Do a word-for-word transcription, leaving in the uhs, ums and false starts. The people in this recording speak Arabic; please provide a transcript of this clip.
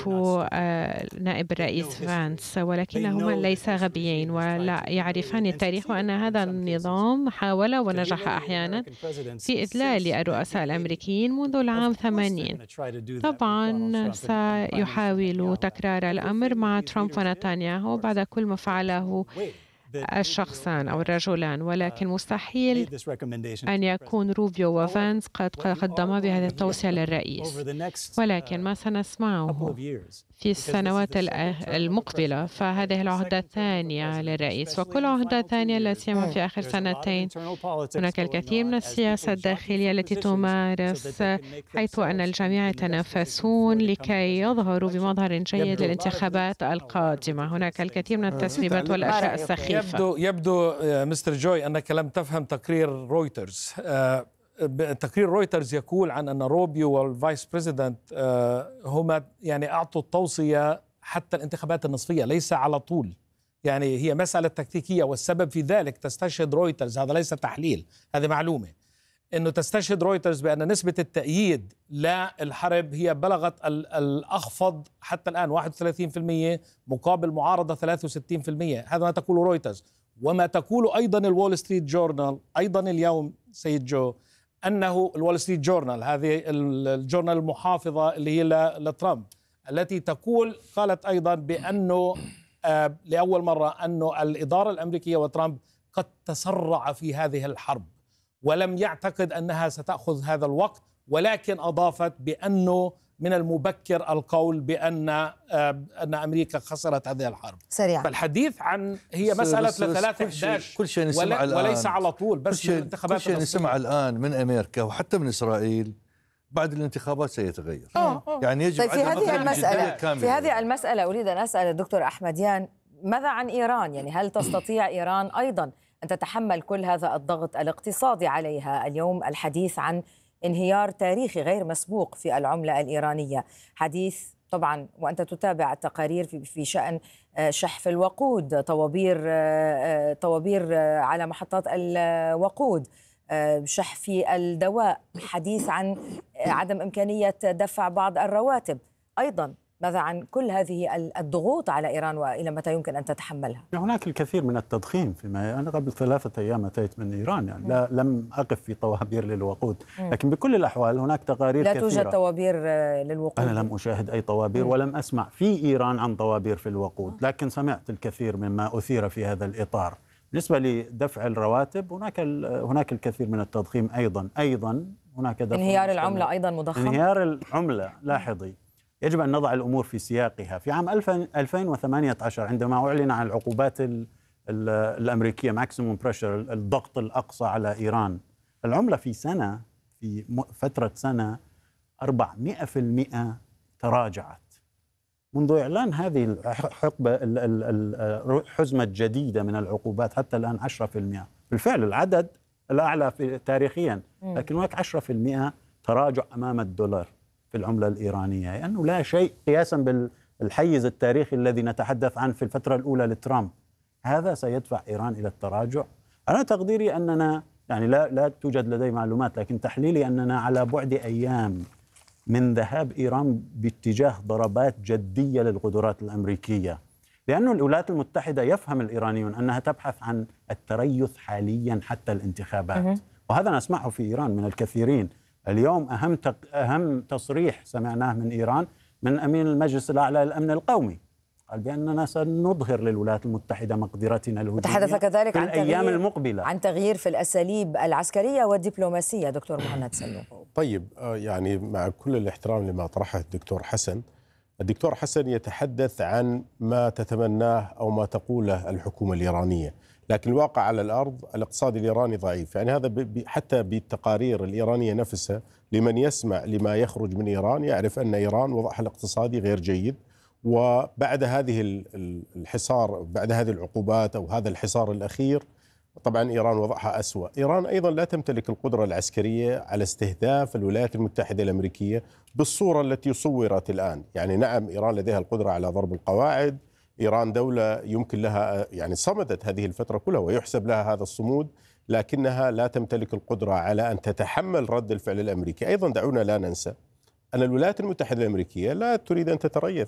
يعرفوا نائب الرئيس فانس، ولكنهما ليس غبيين ولا يعرفان التاريخ، وأن هذا النظام حاول ونجح أحيانا في إذلال الرؤساء الأمريكيين منذ العام ثمانين. طبعا سيحاول تكرار الأمر مع ترامب ونتنياهو بعد كل ما فعله الشخصان أو الرجلان، ولكن مستحيل أن يكون روبيو وفانس قد قدما بهذه التوصية للرئيس. ولكن ما سنسمعه في السنوات المقبلة فهذه العهدة الثانية للرئيس، وكل عهدة ثانية لا سيما في آخر سنتين هناك الكثير من السياسة الداخلية التي تمارس، حيث أن الجميع يتنافسون لكي يظهروا بمظهر جيد للانتخابات القادمة. هناك الكثير من التسريبات والأشياء السخيفة. يبدو يبدو مستر جوي أنك لم تفهم تقرير رويترز. تقرير رويترز يقول عن أن روبيو والفايس بريزيدنت هما يعني أعطوا التوصية حتى الانتخابات النصفية، ليس على طول. يعني هي مسألة تكتيكية، والسبب في ذلك تستشهد رويترز، هذا ليس تحليل، هذه معلومة، أنه تستشهد رويترز بأن نسبة التأييد للحرب هي بلغت الأخفض حتى الآن واحد وثلاثين بالمئة مقابل معارضة ثلاثة وستين بالمئة. هذا ما تقول رويترز، وما تقول أيضا الوول ستريت جورنال أيضا اليوم سيد جو، أنه الوول ستريت جورنال هذه الجورنال المحافظة اللي هي لترامب، التي تقول قالت أيضا بأنه آه لأول مرة أنه الإدارة الأمريكية وترامب قد تسرع في هذه الحرب ولم يعتقد أنها ستأخذ هذا الوقت، ولكن أضافت بأنه من المبكر القول بأن آه أن أمريكا خسرت هذه الحرب سريعا. فالحديث عن هي مسألة ثلاثة أحد عشر كل شيء نسمع الآن، وليس على طول بس كل شيء, كل شيء نسمع الآن من أمريكا وحتى من إسرائيل بعد الانتخابات سيتغير. أوه أوه. يعني يجب طيب في هذه المسألة في هذه المسألة أريد أن أسأل الدكتور أحمديان، ماذا عن إيران؟ يعني هل تستطيع إيران أيضا أن تتحمل كل هذا الضغط الاقتصادي عليها؟ اليوم الحديث عن انهيار تاريخي غير مسبوق في العملة الإيرانية، حديث طبعا وأنت تتابع التقارير في في شأن شحف الوقود، طوابير طوابير على محطات الوقود، شحف الدواء، حديث عن عدم إمكانية دفع بعض الرواتب. أيضا ماذا عن كل هذه الضغوط على إيران وإلى متى يمكن أن تتحملها؟ هناك الكثير من التدخين. فيما أنا قبل ثلاثة أيام أتيت من إيران، يعني لا لم أقف في طوابير للوقود، لكن بكل الأحوال هناك تقارير لا كثيرة. لا توجد طوابير للوقود. أنا لم أشاهد أي طوابير ولم أسمع في إيران عن طوابير في الوقود، لكن سمعت الكثير مما أثير في هذا الإطار. بالنسبة لدفع الرواتب هناك هناك الكثير من التضخيم أيضا أيضا هناك دفع. انهيار العملة أيضا مضخم. انهيار العملة لاحظي، يجب أن نضع الأمور في سياقها. في عام ألفين وثمانية عشر عندما أعلن عن العقوبات ال ال الأمريكية ماكسيموم بريشر، الضغط الأقصى على إيران، العملة في سنة في فترة سنة أربعمئة بالمئة تراجعت. منذ إعلان هذه الحقبة الحزمة الجديدة من العقوبات حتى الآن عشرة بالمئة بالفعل، العدد الأعلى في تاريخيا، لكن هناك عشرة بالمئة تراجع أمام الدولار في العملة الإيرانية، لأنه يعني لا شيء قياسا بالحيز التاريخي الذي نتحدث عنه في الفترة الأولى لترامب. هذا سيدفع إيران إلى التراجع. أنا تقديري أننا يعني لا لا توجد لدي معلومات، لكن تحليلي أننا على بعد أيام من ذهاب إيران باتجاه ضربات جدية للقدرات الأمريكية، لأن الولايات المتحدة يفهم الإيرانيون أنها تبحث عن التريث حاليا حتى الانتخابات، وهذا نسمعه في إيران من الكثيرين. اليوم أهم أهم تصريح سمعناه من إيران من أمين المجلس الأعلى للأمن القومي، قال بأننا سنظهر للولايات المتحدة مقدرتنا الهجومية تحدث كذلك في عن الأيام تغيير المقبلة، عن تغيير في الأساليب العسكرية والدبلوماسية. دكتور مهند سلوم. طيب يعني مع كل الاحترام لما طرحه الدكتور حسن، الدكتور حسن يتحدث عن ما تتمناه أو ما تقوله الحكومة الإيرانية، لكن الواقع على الأرض الاقتصاد الإيراني ضعيف. يعني هذا حتى بالتقارير الإيرانية نفسها، لمن يسمع لما يخرج من إيران يعرف أن إيران وضعها الاقتصادي غير جيد، وبعد هذه الحصار، بعد هذه العقوبات أو هذا الحصار الأخير، طبعا إيران وضعها أسوأ. إيران أيضا لا تمتلك القدرة العسكرية على استهداف الولايات المتحدة الأمريكية بالصورة التي صورت الآن. يعني نعم إيران لديها القدرة على ضرب القواعد، إيران دولة يمكن لها يعني صمدت هذه الفترة كلها ويحسب لها هذا الصمود، لكنها لا تمتلك القدرة على أن تتحمل رد الفعل الأمريكي. أيضا دعونا لا ننسى أن الولايات المتحدة الأمريكية لا تريد أن تتريث،